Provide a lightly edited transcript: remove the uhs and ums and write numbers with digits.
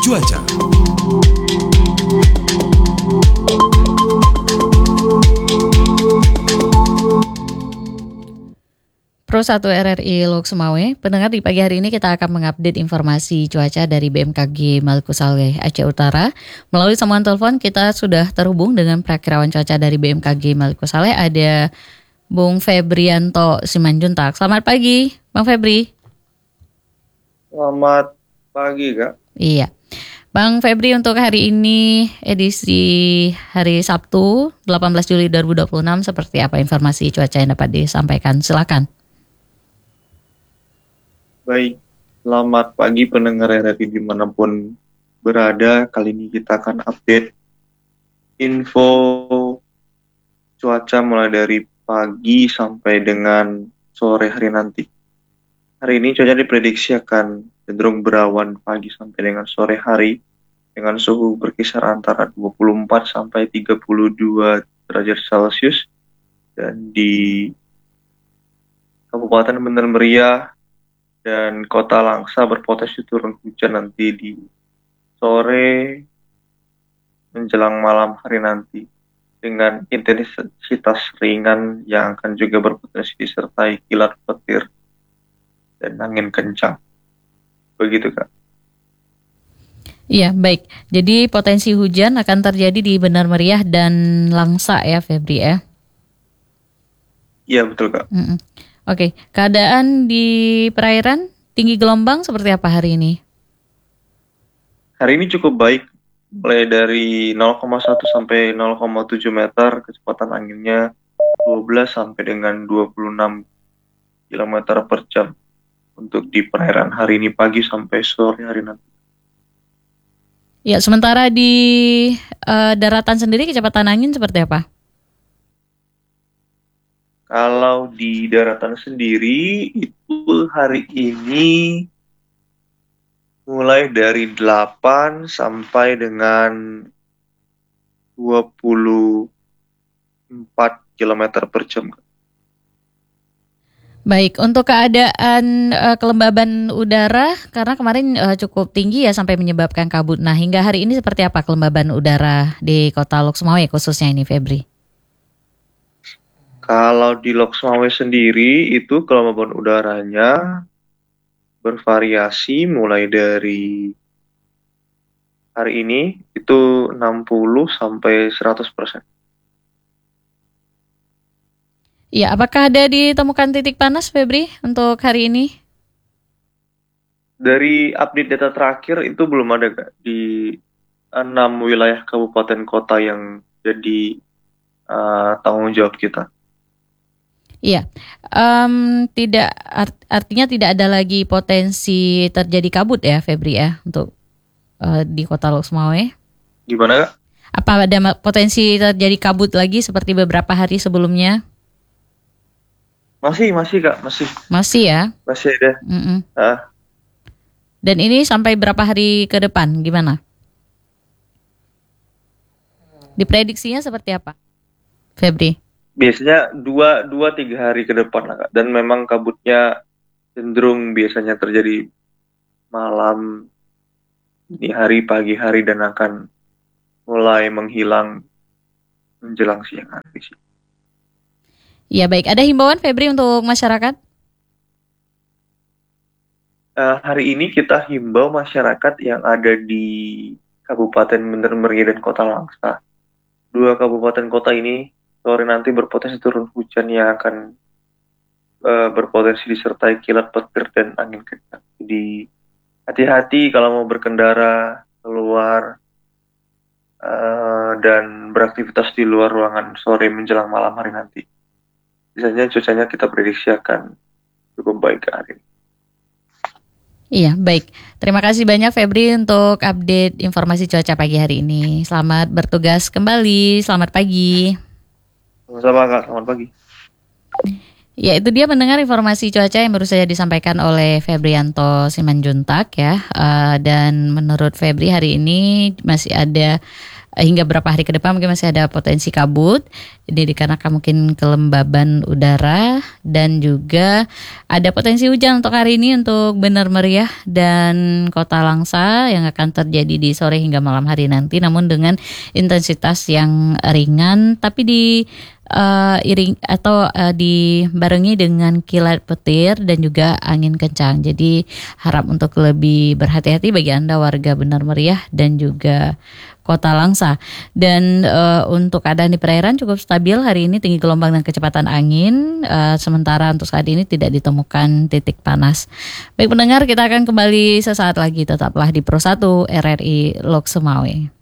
Cuaca. Pro 1 RRI Lok Sumawe, pendengar, di pagi hari ini kita akan mengupdate informasi cuaca dari BMKG Maluku Saleh, Aceh Utara. Melalui sambungan telepon kita sudah terhubung dengan prakirawan cuaca dari BMKG Maluku Saleh, ada Bung Febrianto Simanjuntak. Selamat pagi, Bang Febri. Selamat pagi, Kak. Iya. Bang Febri, untuk hari ini edisi hari Sabtu 18 Juli 2026, seperti apa informasi cuaca yang dapat disampaikan? Silakan. Baik, selamat pagi pendengar RRI dimanapun berada. Kali ini kita akan update info cuaca mulai dari pagi sampai dengan sore hari nanti. Hari ini cuaca diprediksi akan cenderung berawan pagi sampai dengan sore hari dengan suhu berkisar antara 24 sampai 32 derajat Celcius, dan di Kabupaten Bandar Meriah dan Kota Langsa berpotensi turun hujan nanti di sore menjelang malam hari nanti dengan intensitas ringan yang akan juga berpotensi disertai kilat petir dan angin kencang. Begitu, Kak. Iya, baik. Jadi potensi hujan akan terjadi di Bandar Meriah dan Langsa ya, Febri ya? Iya, betul, Kak. Oke, keadaan di perairan, tinggi gelombang seperti apa hari ini? Hari ini cukup baik, mulai dari 0,1 sampai 0,7 meter, kecepatan anginnya 12 sampai dengan 26 km per jam untuk di perairan hari ini pagi sampai sore hari nanti. Ya, sementara di daratan sendiri kecepatan angin seperti apa? Kalau di daratan sendiri itu hari ini mulai dari 8 sampai dengan 24 km per jam. Baik, untuk keadaan kelembaban udara, karena kemarin cukup tinggi ya sampai menyebabkan kabut. Nah, hingga hari ini seperti apa kelembaban udara di Kota Lok Sumawe khususnya ini, Febri? Kalau di Lok Sumawe sendiri itu kelembaban udaranya bervariasi mulai dari hari ini itu 60 sampai 100%. Ya, apakah ada ditemukan titik panas, Febri, untuk hari ini? Dari update data terakhir itu belum ada, Kak, di 6 wilayah kabupaten kota yang jadi tanggung jawab kita. Iya, artinya tidak ada lagi potensi terjadi kabut ya, Febri ya, untuk di Kota Lok Sumawe. Gimana, Kak? Apa ada potensi terjadi kabut lagi seperti beberapa hari sebelumnya? Masih, Kak, masih. Masih ya? Masih ada. Dan ini sampai berapa hari ke depan, gimana? Diprediksinya seperti apa, Febri? Biasanya 2-3 hari ke depan lah, Kak. Dan memang kabutnya cenderung biasanya terjadi malam, dini hari, pagi hari, dan akan mulai menghilang menjelang siang hari sih. Ya, baik. Ada himbauan, Febri, untuk masyarakat? Hari ini kita himbau masyarakat yang ada di Kabupaten Bandar Meriah dan Kota Langsa. 2 kabupaten kota ini sore nanti berpotensi turun hujan yang akan berpotensi disertai kilat petir dan angin kencang. Jadi hati-hati kalau mau berkendara keluar dan beraktivitas di luar ruangan sore menjelang malam hari nanti. Biasanya cuacanya kita prediksi akan cukup baik hari ini. Iya, baik. Terima kasih banyak, Febri, untuk update informasi cuaca pagi hari ini. Selamat bertugas kembali. Selamat pagi. Sama-sama, Kak. Selamat pagi. Ya, itu dia mendengar informasi cuaca yang baru saja disampaikan oleh Febrianto Simanjuntak ya. Dan menurut Febri hari ini masih ada hingga berapa hari ke depan mungkin masih ada potensi kabut. Jadi dikarenakan mungkin kelembaban udara dan juga ada potensi hujan untuk hari ini untuk Bener Meriah dan Kota Langsa yang akan terjadi di sore hingga malam hari nanti, namun dengan intensitas yang ringan tapi dibarengi dengan kilat petir dan juga angin kencang. Jadi harap untuk lebih berhati-hati bagi Anda warga Bener Meriah dan juga Kota Langsa. Dan untuk keadaan di perairan cukup stabil hari ini, tinggi gelombang dan kecepatan angin. Sementara untuk saat ini tidak ditemukan titik panas. Baik pendengar, kita akan kembali sesaat lagi. Tetaplah di Pro 1 RRI Lok Sumawe.